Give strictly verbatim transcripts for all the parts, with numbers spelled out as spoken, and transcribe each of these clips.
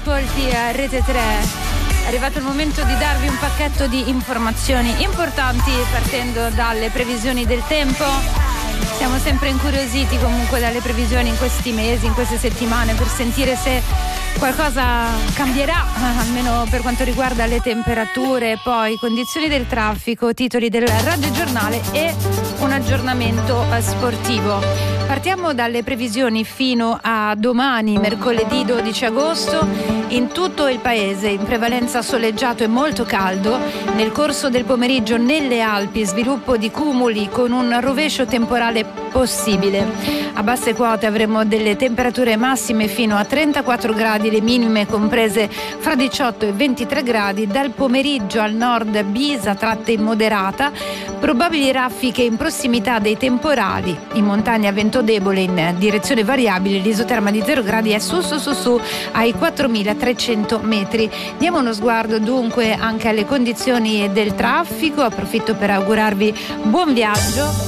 ascolti a Rete tre. È arrivato il momento di darvi un pacchetto di informazioni importanti partendo dalle previsioni del tempo. Siamo sempre incuriositi comunque dalle previsioni in questi mesi, in queste settimane, per sentire se qualcosa cambierà, almeno per quanto riguarda le temperature, poi condizioni del traffico, titoli del radiogiornale e un aggiornamento sportivo. Partiamo dalle previsioni fino a domani, mercoledì dodici agosto. In tutto il paese, in prevalenza soleggiato e molto caldo. Nel corso del pomeriggio nelle Alpi sviluppo di cumuli con un rovescio temporale possibile. A basse quote avremo delle temperature massime fino a trentaquattro gradi, le minime comprese fra diciotto e ventitré gradi. Dal pomeriggio al nord bisa tratta immoderata, probabili raffiche in prossimità dei temporali. In montagna vento debole in direzione variabile, l'isoterma di zero gradi è su su su su ai quattromilatrecento metri. Diamo uno sguardo dunque anche alle condizioni del traffico, approfitto per augurarvi buon viaggio.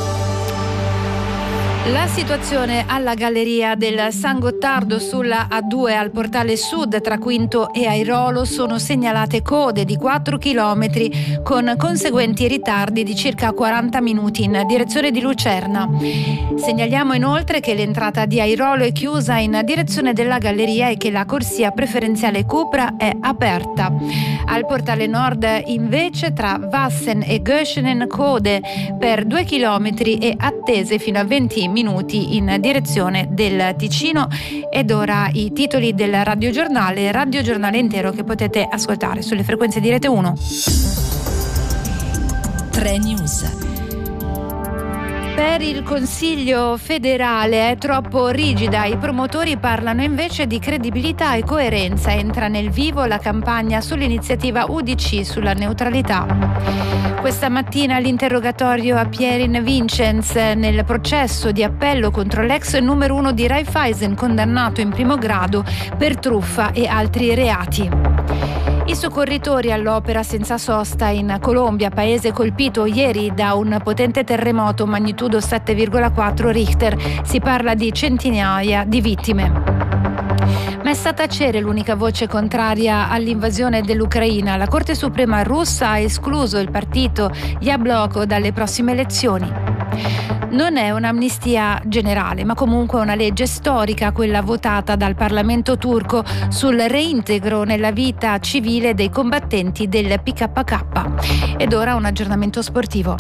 La situazione alla galleria del San Gottardo sulla A due al portale sud tra Quinto e Airolo sono segnalate code di quattro chilometri con conseguenti ritardi di circa quaranta minuti in direzione di Lucerna. Segnaliamo inoltre che l'entrata di Airolo è chiusa in direzione della galleria e che la corsia preferenziale Cupra è aperta. Al portale nord invece tra Vassen e Göschenen code per due chilometri e attese fino a venti minuti in direzione del Ticino. Ed ora i titoli del radiogiornale, radiogiornale intero che potete ascoltare sulle frequenze di Rete uno. tre News. Per il Consiglio federale è troppo rigida, i promotori parlano invece di credibilità e coerenza. Entra nel vivo la campagna sull'iniziativa U D C sulla neutralità. Questa mattina l'interrogatorio a Pierin Vincenz nel processo di appello contro l'ex numero uno di Raiffeisen, condannato in primo grado per truffa e altri reati. I soccorritori all'opera senza sosta in Colombia, paese colpito ieri da un potente terremoto magnitudo sette virgola quattro Richter. Si parla di centinaia di vittime. Ma è stata tacere l'unica voce contraria all'invasione dell'Ucraina. La Corte Suprema russa ha escluso il partito Yabloko dalle prossime elezioni. Non è un'amnistia generale, ma comunque una legge storica, quella votata dal Parlamento turco sul reintegro nella vita civile dei combattenti del P K K. Ed ora un aggiornamento sportivo.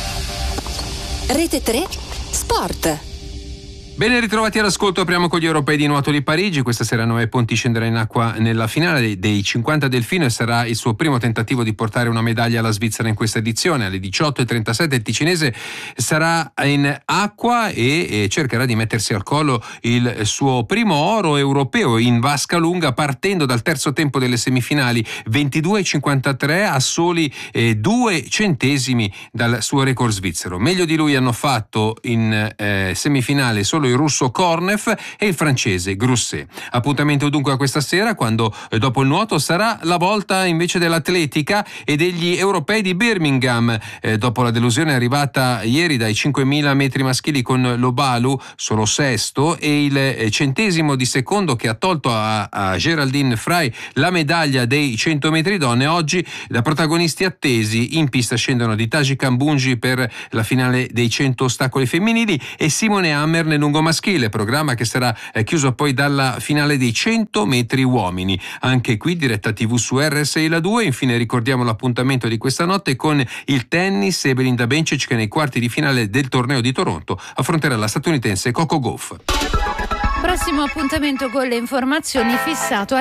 Rete tre Sport. Ben ritrovati all'ascolto, apriamo con gli europei di nuoto di Parigi. Questa sera Noè Ponti scenderà in acqua nella finale dei cinquanta delfino e sarà il suo primo tentativo di portare una medaglia alla Svizzera in questa edizione. Alle diciotto e trentasette il ticinese sarà in acqua e, e cercherà di mettersi al collo il suo primo oro europeo in vasca lunga, partendo dal terzo tempo delle semifinali, ventidue e cinquantatré, a soli eh, due centesimi dal suo record svizzero. Meglio di lui hanno fatto in eh, semifinale solo il russo Kornev e il francese Grousset. Appuntamento dunque a questa sera, quando dopo il nuoto sarà la volta invece dell'atletica e degli europei di Birmingham. Eh, dopo la delusione arrivata ieri dai cinquemila metri maschili con Lobalu, solo sesto, e il centesimo di secondo che ha tolto a, a Geraldine Frey la medaglia dei cento metri donne, oggi da protagonisti attesi in pista scendono di Taji Kambunji per la finale dei cento ostacoli femminili e Simone Hammer nel lungo maschile, programma che sarà eh, chiuso poi dalla finale dei cento metri uomini. Anche qui diretta tivù su R S I La due. Infine ricordiamo l'appuntamento di questa notte con il tennis e Belinda Bencic che nei quarti di finale del torneo di Toronto affronterà la statunitense Coco Gauff. Prossimo appuntamento con le informazioni fissato